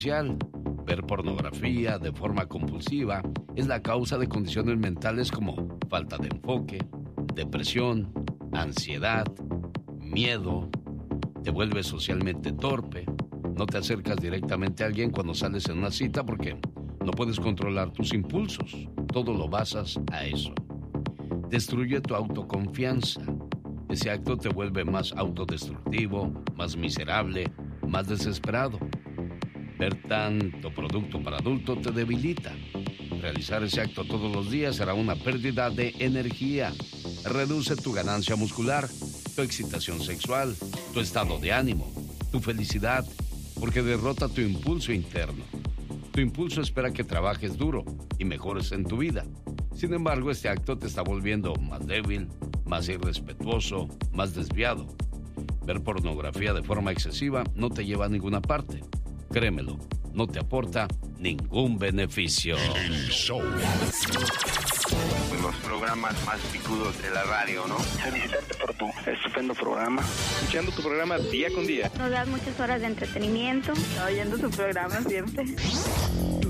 social. Ver pornografía de forma compulsiva es la causa de condiciones mentales como falta de enfoque, depresión, ansiedad, miedo. Te vuelves socialmente torpe. No te acercas directamente a alguien cuando sales en una cita porque no puedes controlar tus impulsos. Todo lo basas a eso. Destruye tu autoconfianza. Ese acto te vuelve más autodestructivo, más miserable, más desesperado. Ver tanto producto para adulto te debilita. Realizar ese acto todos los días será una pérdida de energía. Reduce tu ganancia muscular, tu excitación sexual, tu estado de ánimo, tu felicidad, porque derrota tu impulso interno. Tu impulso espera que trabajes duro y mejores en tu vida. Sin embargo, este acto te está volviendo más débil, más irrespetuoso, más desviado. Ver pornografía de forma excesiva no te lleva a ninguna parte. Créemelo, no te aporta ningún beneficio. El show. Los programas más picudos de la radio, ¿no? Felicitarte por tu estupendo programa. Escuchando tu programa día con día. Nos das muchas horas de entretenimiento. Oyendo tu programa siempre.